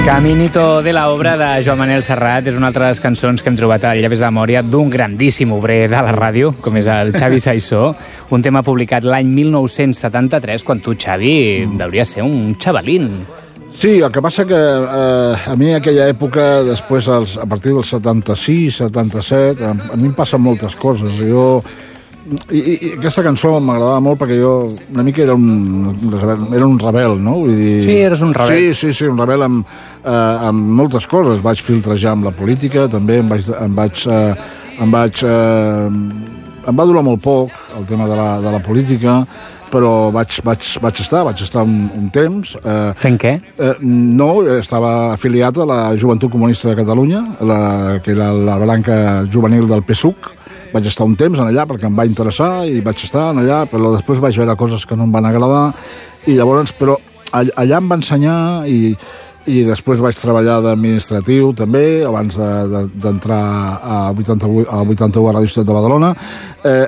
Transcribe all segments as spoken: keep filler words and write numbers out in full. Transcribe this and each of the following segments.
Caminito de la obra de Joan Manel Serrat és una altra de les cançons que hem trobat a Llaves de Memòria d'un grandíssim obrer de la ràdio, com és el Xavi Saissó, un tema publicat l'any mil nou-cents setanta-tres, quan tu, Xavi, deuries ser un xavalín. Sí, el que passa que eh, a mi en aquella època, després, als, a partir del setanta-sis, setanta-set, a, a mi em passen moltes coses. Jo... I, i aquesta cançó m'agradava molt perquè jo una mica era un, era un rebel, no? Vull dir... Sí, eres un rebel. Sí, sí, sí, un rebel amb, eh, amb moltes coses. Vaig filtrejar amb la política, també em vaig... Em vaig, eh, em vaig eh, em va durar molt poc el tema de la, de la política, però vaig, vaig, vaig estar, vaig estar un, un temps... Eh, Fent què? Eh, no, estava afiliat a la Joventut Comunista de Catalunya, la, que era la branca juvenil del P SUC. Vaig estar un temps en allà perquè em va interessar i vaig estar en allà, però després vaig veure coses que no em van agradar i llavors, però allà em va ensenyar i, i després vaig treballar d'administratiu també, abans d'entrar de, de, a vuitanta-vuit, a vuitanta-u a Ràdio Ciutat de Badalona. Eh,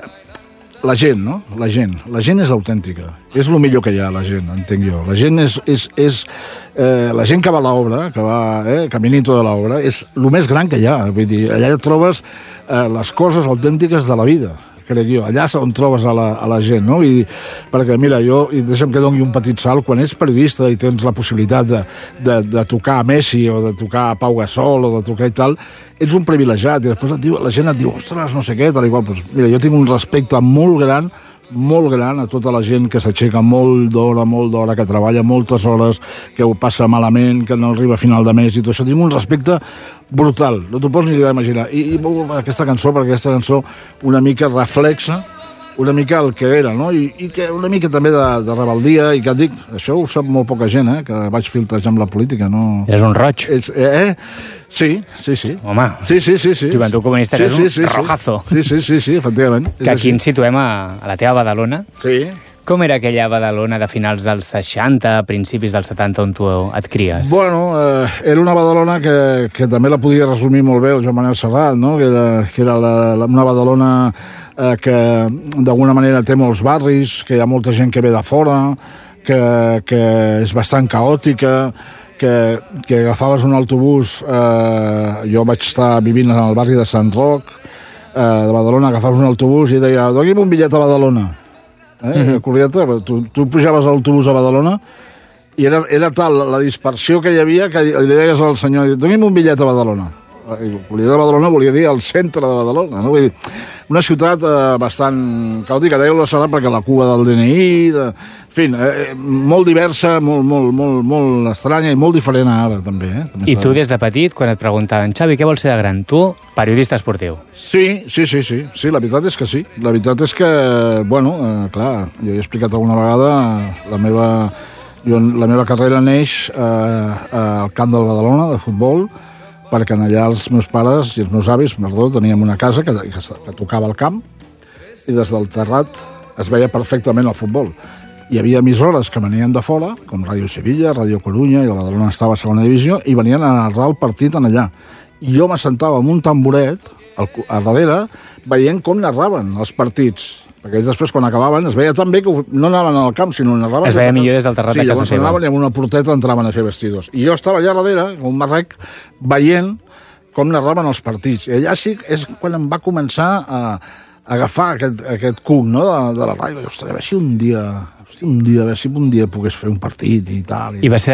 la gent, no? La gent. La gent és autèntica. És el millor que hi ha, la gent, entenc jo. La gent és... és, és eh, la gent que va a l'obra, que va, eh, caminito de l'obra, és el més gran que hi ha. Vull dir, allà trobes eh, les coses autèntiques de la vida, crec jo. Allà és on trobes a la, a la gent, no? I, perquè, mira, jo, i deixa'm que doni un petit salt, quan ets periodista i tens la possibilitat de, de, de tocar a Messi o de tocar a Pau Gasol o de tocar i tal, ets un privilegiat, i després et diu, la gent et diu, ostres, no sé què, tal i qual. Pues, mira, jo tinc un respecte molt gran, molt gran a tota la gent que s'aixeca molt d'hora, molt d'hora, que treballa moltes hores, que ho passa malament, que no arriba a final de mes i tot això. Tinc un respecte brutal, no t'ho pots ni imaginar. I, i aquesta cançó, perquè aquesta cançó una mica reflexa una mica el que era, no? I, i que una mica també de, de rebeldia, i que et dic, això ho sap molt poca gent, eh? Que vaig filtrejar amb la política, no... És un roig. És, eh? Sí, sí, sí. Home, sí, sí, sí, sí. Joventut Comunista sí, és sí, un sí, rojazo. Sí, sí, sí, sí, efectivament. Que aquí ens situem a, a la teva Badalona. Sí. Com era aquella Badalona de finals dels seixanta, principis dels setanta, on tu et cries? Bueno, eh, era una Badalona que, que també la podia resumir molt bé el Joan Manel Serrat, no? Que era, que era la, la, una Badalona eh, que d'alguna manera té molts barris, que hi ha molta gent que ve de fora, que, que és bastant caòtica, que, que agafaves un autobús, eh, jo vaig estar vivint en el barri de Sant Roc, eh, de Badalona, agafaves un autobús i deia, doni'm un bitllet a Badalona. Eh, uh-huh. Corrieta, tu, tu pujaves a l'autobús a Badalona i era, era tal la dispersió que hi havia que li deies al senyor, doni'm un bitllet a Badalona. El bitllet de Badalona volia dir el centre de Badalona, no? Vull dir, una ciutat eh, bastant caòtica, dèieu la Serrat perquè la cua del D N I, de... en fi, eh, molt diversa, molt, molt, molt, molt estranya i molt diferent ara, també. Eh? també I tu, des de petit, quan et preguntaven, Xavi, què vols ser de gran? Tu, periodista esportiu. Sí, sí, sí, sí, sí, la veritat és que sí. La veritat és que, bueno, eh, clar, jo he explicat alguna vegada, la meva, jo, la meva carrera neix eh, al camp del Badalona, de futbol, perquè allà els meus pares i els meus avis, perdó, teníem una casa que, que, que tocava al camp i des del terrat es veia perfectament el futbol. Hi havia emissores que venien de fora, com Ràdio Sevilla, Ràdio Corunya, i el Badalona estava a segona divisió, i venien a narrar el partit en allà. I jo m'assentava amb un tamboret al, a darrere, veient com narraven els partits. Perquè després, quan acabaven, es veia tan bé que no anaven al camp, sinó narraven... Es veia millor des del terrat sí, de casa seva. Sí, llavors anaven i amb una porteta entraven a fer vestidors. I jo estava allà darrere, com un marrec, veient com narraven els partits. I allà sí és quan em va començar a, a agafar aquest, aquest cuc, no?, de, de la ràdio. Ostres, a veure si un dia... Hosti, un dia, a veure si un dia pogués fer un partit i tal. I... I va ser